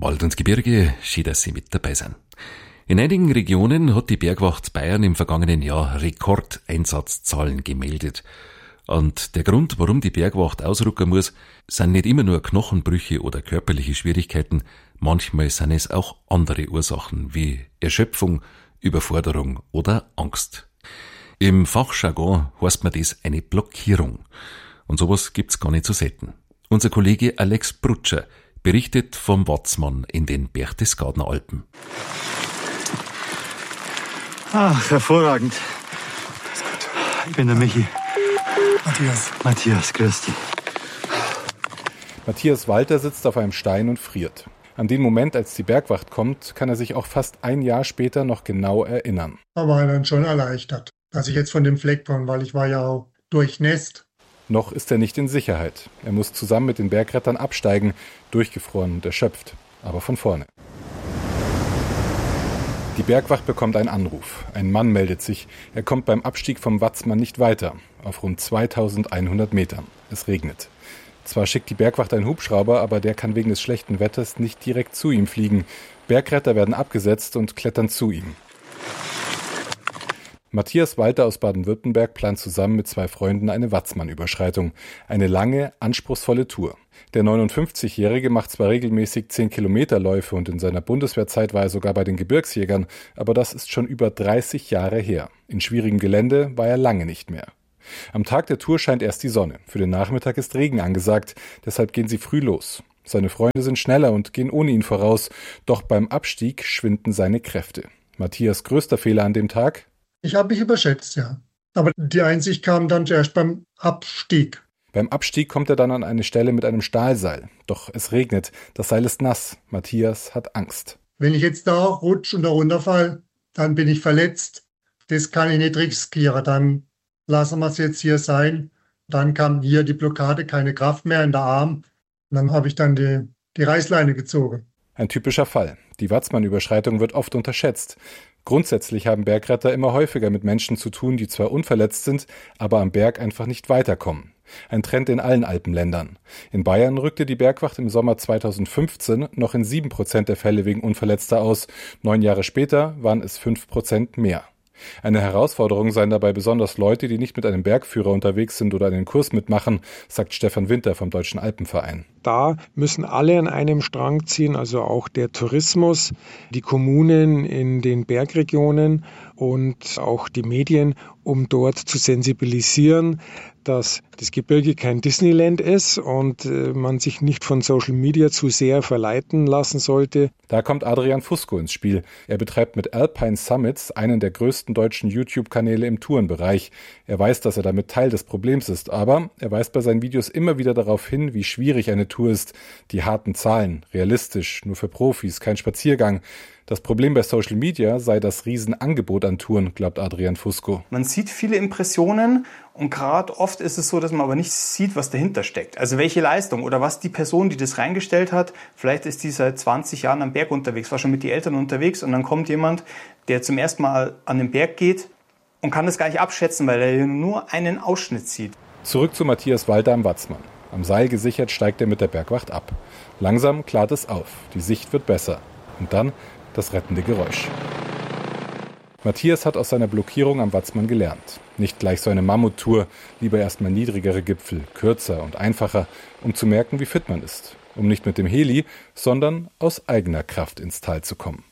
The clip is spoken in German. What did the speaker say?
Wald und Gebirge, schön, dass Sie mit dabei sind. In einigen Regionen hat die Bergwacht Bayern im vergangenen Jahr Rekordeinsatzzahlen gemeldet. Und der Grund, warum die Bergwacht ausrücken muss, sind nicht immer nur Knochenbrüche oder körperliche Schwierigkeiten, manchmal sind es auch andere Ursachen wie Erschöpfung, Überforderung oder Angst. Im Fachjargon heißt man das eine Blockierung. Und sowas gibt's gar nicht so selten. Unser Kollege Alex Brutscher berichtet vom Watzmann in den Berchtesgadener Alpen. Ach, hervorragend. Ich bin der Michi. Matthias, grüß dich. Matthias Walter sitzt auf einem Stein und friert. An den Moment, als die Bergwacht kommt, kann er sich auch fast ein Jahr später noch genau erinnern. Da war er dann schon erleichtert, dass ich jetzt von dem Fleck komme, weil ich war ja auch durchnässt. Noch ist er nicht in Sicherheit. Er muss zusammen mit den Bergrettern absteigen, durchgefroren und erschöpft, aber von vorne. Die Bergwacht bekommt einen Anruf. Ein Mann meldet sich. Er kommt beim Abstieg vom Watzmann nicht weiter, auf rund 2100 Metern. Es regnet. Zwar schickt die Bergwacht einen Hubschrauber, aber der kann wegen des schlechten Wetters nicht direkt zu ihm fliegen. Bergretter werden abgesetzt und klettern zu ihm. Matthias Walter aus Baden-Württemberg plant zusammen mit 2 Freunden eine Watzmann-Überschreitung. Eine lange, anspruchsvolle Tour. Der 59-Jährige macht zwar regelmäßig 10-Kilometer-Läufe und in seiner Bundeswehrzeit war er sogar bei den Gebirgsjägern, aber das ist schon über 30 Jahre her. In schwierigem Gelände war er lange nicht mehr. Am Tag der Tour scheint erst die Sonne. Für den Nachmittag ist Regen angesagt, deshalb gehen sie früh los. Seine Freunde sind schneller und gehen ohne ihn voraus, doch beim Abstieg schwinden seine Kräfte. Matthias' größter Fehler an dem Tag? Ich habe mich überschätzt, ja. Aber die Einsicht kam dann zuerst beim Abstieg. Beim Abstieg kommt er dann an eine Stelle mit einem Stahlseil. Doch es regnet, das Seil ist nass. Matthias hat Angst. Wenn ich jetzt da rutsche und da runterfall, dann bin ich verletzt. Das kann ich nicht riskieren. Dann lassen wir es jetzt hier sein. Dann kam hier die Blockade, keine Kraft mehr in der Arm. Und dann habe ich dann die Reißleine gezogen. Ein typischer Fall. Die Watzmann-Überschreitung wird oft unterschätzt. Grundsätzlich haben Bergretter immer häufiger mit Menschen zu tun, die zwar unverletzt sind, aber am Berg einfach nicht weiterkommen. Ein Trend in allen Alpenländern. In Bayern rückte die Bergwacht im Sommer 2015 noch in 7% der Fälle wegen Unverletzter aus. 9 Jahre später waren es 5% mehr. Eine Herausforderung seien dabei besonders Leute, die nicht mit einem Bergführer unterwegs sind oder einen Kurs mitmachen, sagt Stefan Winter vom Deutschen Alpenverein. Da müssen alle an einem Strang ziehen, also auch der Tourismus, die Kommunen in den Bergregionen und auch die Medien, um dort zu sensibilisieren, dass das Gebirge kein Disneyland ist und man sich nicht von Social Media zu sehr verleiten lassen sollte. Da kommt Adrian Fusco ins Spiel. Er betreibt mit Alpine Summits einen der größten deutschen YouTube-Kanäle im Tourenbereich. Er weiß, dass er damit Teil des Problems ist, aber er weist bei seinen Videos immer wieder darauf hin, wie schwierig eine Tour ist. Die harten Zahlen, realistisch, nur für Profis, kein Spaziergang. Das Problem bei Social Media sei das Riesenangebot an Touren, glaubt Adrian Fusco. Man sieht viele Impressionen und gerade oft ist es so, dass man aber nicht sieht, was dahinter steckt. Also welche Leistung oder was die Person, die das reingestellt hat, vielleicht ist die seit 20 Jahren am Berg unterwegs, war schon mit den Eltern unterwegs und dann kommt jemand, der zum ersten Mal an den Berg geht und kann das gar nicht abschätzen, weil er nur einen Ausschnitt sieht. Zurück zu Matthias Walter am Watzmann. Am Seil gesichert steigt er mit der Bergwacht ab. Langsam klart es auf, die Sicht wird besser. Und dann das rettende Geräusch. Matthias hat aus seiner Blockierung am Watzmann gelernt. Nicht gleich so eine Mammuttour, lieber erstmal niedrigere Gipfel, kürzer und einfacher, um zu merken, wie fit man ist. Um nicht mit dem Heli, sondern aus eigener Kraft ins Tal zu kommen.